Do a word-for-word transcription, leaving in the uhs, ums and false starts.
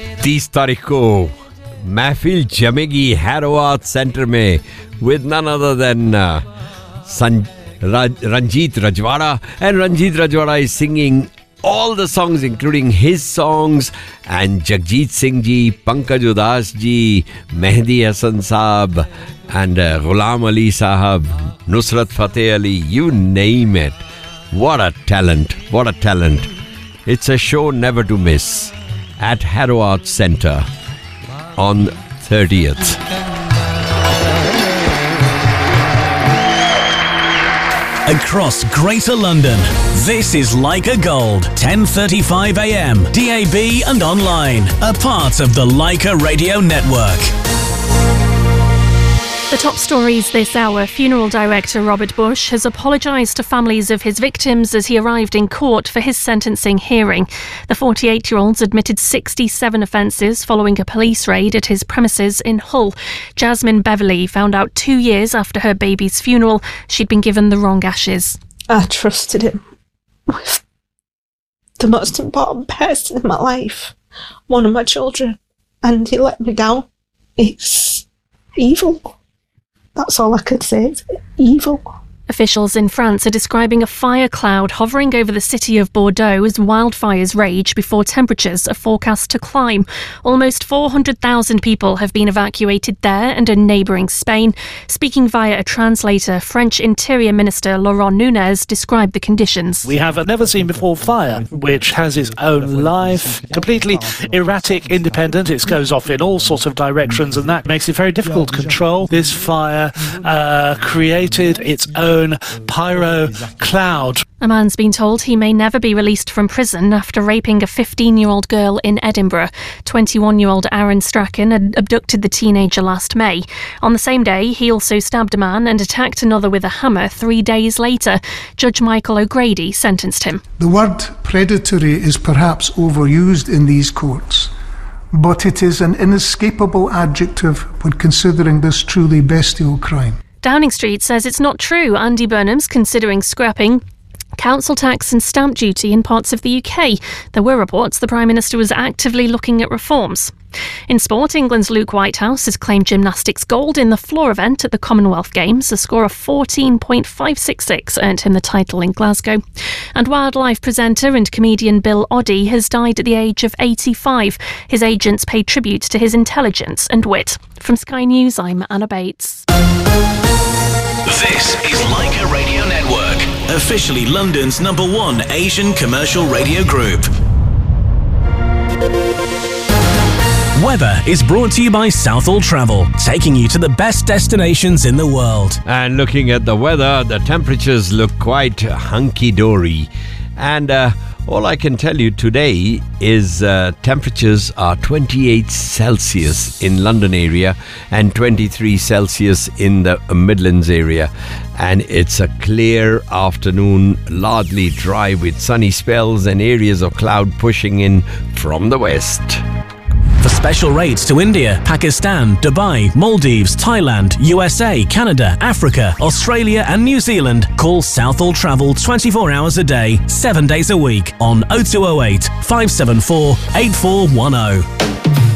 तीस तारीख को महफिल जमेगी हैरोआत सेंटर में with none other than uh, San, Raj, Ranjit Rajwada, and Ranjit Rajwada is singing all the songs including his songs, and Jagjit Singh ji, Pankaj Udas ji, Mehdi Hasan Saab, and uh, Ghulam Ali Sahab, Nusrat Fateh Ali, you name it. What a talent, what a talent. It's a show never to miss at Harrow Arts Centre on thirtieth. Across Greater London, this is Leica Gold, ten thirty-five a m, D A B and online, a part of the Leica Radio Network. The top stories this hour. Funeral director Robert Bush has apologised to families of his victims as he arrived in court for his sentencing hearing. The forty-eight-year-old's admitted sixty-seven offences following a police raid at his premises in Hull. Jasmine Beverley found out two years after her baby's funeral she'd been given the wrong ashes. I trusted him with the most important person in my life, one of my children, and he let me down. It's evil. That's all I could say. It's evil. Officials in France are describing a fire cloud hovering over the city of Bordeaux as wildfires rage before temperatures are forecast to climb. Almost four hundred thousand people have been evacuated there and in neighbouring Spain. Speaking via a translator, French Interior Minister Laurent Nunez described the conditions. We have a never-seen-before fire, which has its own life, completely erratic, independent. It goes off in all sorts of directions, and that makes it very difficult to control. This fire uh, created its own pyro cloud. A man's been told he may never be released from prison after raping a fifteen-year-old girl in Edinburgh. twenty-one-year-old Aaron Strachan had abducted the teenager last May. On the same day, he also stabbed a man and attacked another with a hammer three days later. Judge Michael O'Grady sentenced him. The word predatory is perhaps overused in these courts, but it is an inescapable adjective when considering this truly bestial crime. Downing Street says it's not true. Andy Burnham's considering scrapping council tax and stamp duty in parts of the U K. There were reports the Prime Minister was actively looking at reforms. In sport, England's Luke Whitehouse has claimed gymnastics gold in the floor event at the Commonwealth Games. A score of fourteen point five six six earned him the title in Glasgow. And wildlife presenter and comedian Bill Oddie has died at the age of eighty-five. His agents paid tribute to his intelligence and wit. From Sky News, I'm Anna Bates. This is Leica Radio Network, officially London's number one Asian commercial radio group. Weather is brought to you by Southall Travel, taking you to the best destinations in the world. And looking at the weather, the temperatures look quite hunky-dory. And uh, all I can tell you today is uh, temperatures are twenty-eight Celsius in London area and twenty-three Celsius in the Midlands area. And it's a clear afternoon, largely dry with sunny spells and areas of cloud pushing in from the west. For special rates to India, Pakistan, Dubai, Maldives, Thailand, U S A, Canada, Africa, Australia and New Zealand, call Southall Travel twenty-four hours a day, seven days a week on oh two oh eight, five seven four, eight four one oh.